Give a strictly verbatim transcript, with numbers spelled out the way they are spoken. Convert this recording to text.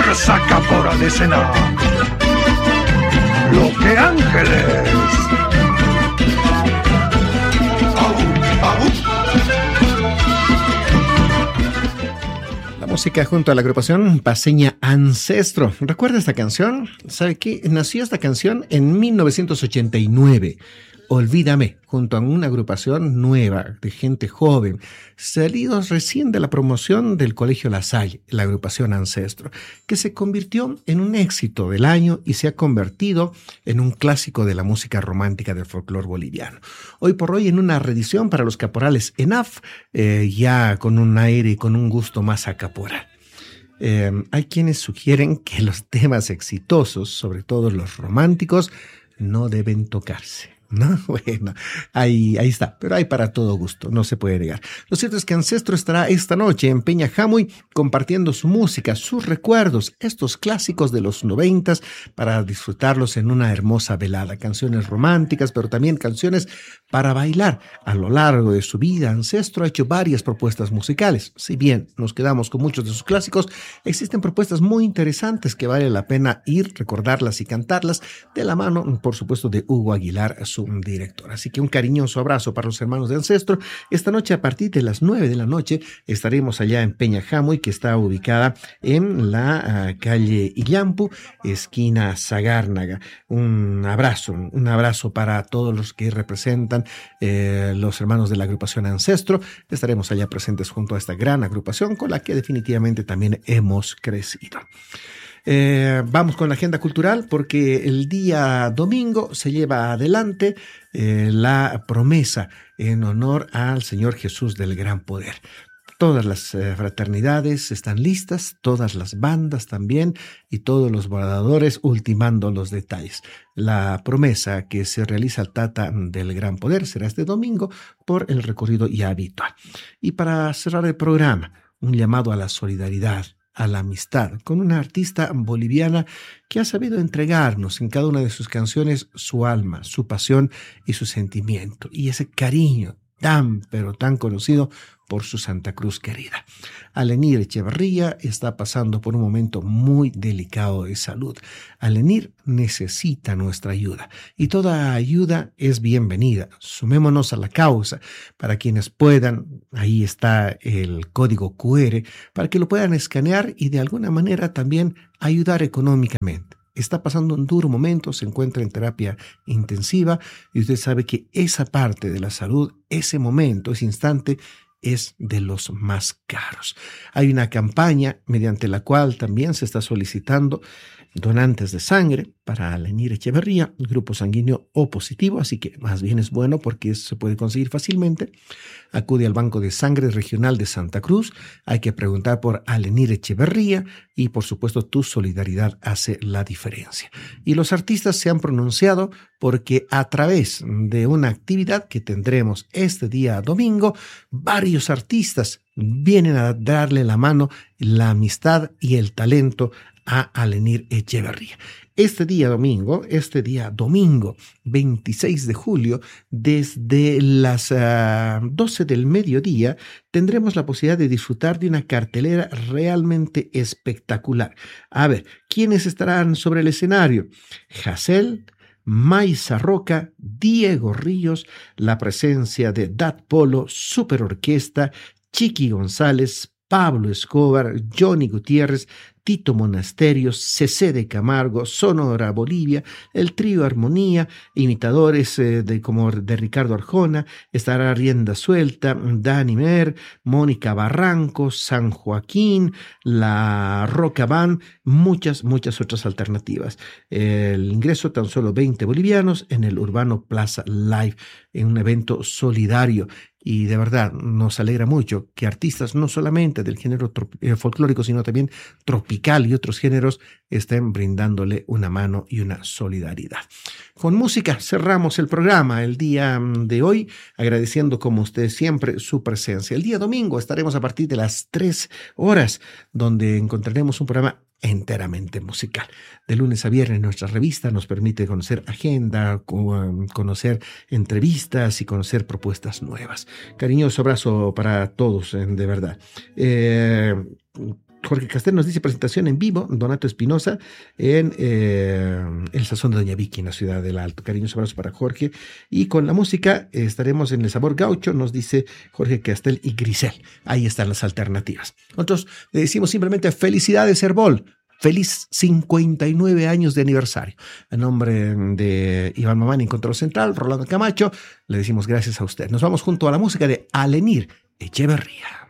que saca por de escena. Lo que Ángeles. La música junto a la agrupación paceña Ancestro. ¿Recuerda esta canción? ¿Sabe qué? Nació esta canción en mil novecientos ochenta y nueve. Olvídame, junto a una agrupación nueva de gente joven, salidos recién de la promoción del Colegio La Salle, la agrupación Ancestro, que se convirtió en un éxito del año y se ha convertido en un clásico de la música romántica del folclore boliviano. Hoy por hoy en una reedición para los caporales ENAF, eh, ya con un aire y con un gusto más a caporal. Eh, hay quienes sugieren que los temas exitosos, sobre todo los románticos, no deben tocarse. No, bueno, ahí, ahí está, pero hay para todo gusto, no se puede negar. Lo cierto es que Ancestro estará esta noche en Peña Jamuy compartiendo su música, sus recuerdos, estos clásicos de los noventas para disfrutarlos en una hermosa velada. Canciones románticas, pero también canciones para bailar. A lo largo de su vida, Ancestro ha hecho varias propuestas musicales. Si bien nos quedamos con muchos de sus clásicos, existen propuestas muy interesantes que vale la pena ir, recordarlas y cantarlas de la mano, por supuesto, de Hugo Aguilar, su director. Así que un cariñoso abrazo para los hermanos de Ancestro. Esta noche a partir de las nueve de la noche estaremos allá en Peña Jamuy, que está ubicada en la uh, calle Illampu, esquina Sagárnaga. Un abrazo, un abrazo para todos los que representan eh, los hermanos de la agrupación Ancestro. Estaremos allá presentes junto a esta gran agrupación con la que definitivamente también hemos crecido. Eh, vamos con la agenda cultural porque el día domingo se lleva adelante eh, la promesa en honor al Señor Jesús del Gran Poder. Todas las eh, fraternidades están listas, todas las bandas también y todos los bordadores ultimando los detalles. La promesa que se realiza al Tata del Gran Poder será este domingo por el recorrido ya habitual. Y para cerrar el programa, un llamado a la solidaridad, a la amistad, con una artista boliviana que ha sabido entregarnos en cada una de sus canciones su alma, su pasión y su sentimiento, y ese cariño tan, pero tan conocido por su Santa Cruz querida. Alenir Echeverría está pasando por un momento muy delicado de salud. Alenir necesita nuestra ayuda y toda ayuda es bienvenida. Sumémonos a la causa. Para quienes puedan, ahí está el código cu erre para que lo puedan escanear y de alguna manera también ayudar económicamente. Está pasando un duro momento, se encuentra en terapia intensiva y usted sabe que esa parte de la salud, ese momento, ese instante, es de los más caros. Hay una campaña mediante la cual también se está solicitando donantes de sangre para Alenir Echeverría, grupo sanguíneo O positivo, así que más bien es bueno porque eso se puede conseguir fácilmente. Acude al Banco de Sangre Regional de Santa Cruz, hay que preguntar por Alenir Echeverría y por supuesto tu solidaridad hace la diferencia. Y los artistas se han pronunciado porque a través de una actividad que tendremos este día domingo, varios artistas vienen a darle la mano, la amistad y el talento a Alenir Echeverría. Este día domingo, este día domingo veintiséis de julio, desde las uh, doce del mediodía, tendremos la posibilidad de disfrutar de una cartelera realmente espectacular. A ver, ¿quiénes estarán sobre el escenario? Jacel, Maisa Roca, Diego Ríos, la presencia de Dat Polo, Super Orquesta, Chiqui González, Pablo Escobar, Johnny Gutiérrez, Tito Monasterios, C C de Camargo, Sonora Bolivia, el trío Armonía, imitadores eh, de, como de Ricardo Arjona, estará Rienda Suelta, Dani Mer, Mónica Barranco, San Joaquín, la Roca Band, muchas, muchas otras alternativas. El ingreso tan solo veinte bolivianos en el Urbano Plaza Live, en un evento solidario. Y de verdad nos alegra mucho que artistas no solamente del género eh, folclórico, sino también tropical y otros géneros estén brindándole una mano y una solidaridad. Con música cerramos el programa el día de hoy, agradeciendo como ustedes siempre su presencia. El día domingo estaremos a partir de las tres horas, donde encontraremos un programa enteramente musical. De lunes a viernes nuestra revista nos permite conocer agenda, conocer entrevistas y conocer propuestas nuevas. Cariñoso abrazo para todos, de verdad. Eh, Jorge Castel nos dice presentación en vivo, Donato Espinosa en eh, el Sazón de Doña Vicky en la ciudad del Alto. Cariñoso abrazo para Jorge. Y con la música eh, estaremos en el Sabor Gaucho, nos dice Jorge Castel y Grisel. Ahí están las alternativas. Nosotros le decimos simplemente felicidades, Herbol. Feliz cincuenta y nueve años de aniversario. En nombre de Iván Mamani en Control Central, Rolando Camacho, le decimos gracias a usted. Nos vamos junto a la música de Alenir Echeverría.